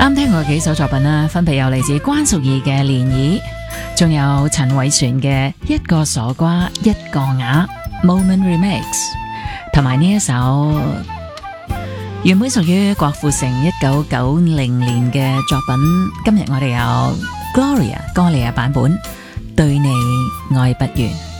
啱聽過幾首作品啦，分別有嚟自關淑怡嘅《漣漪》，仲有陳偉璇嘅《一個傻瓜一個啞》Moment Remix， 同埋呢一首原本屬於郭富城1990年嘅作品，今日我哋有 Gloria 歌莉嘅版本，對你愛不完。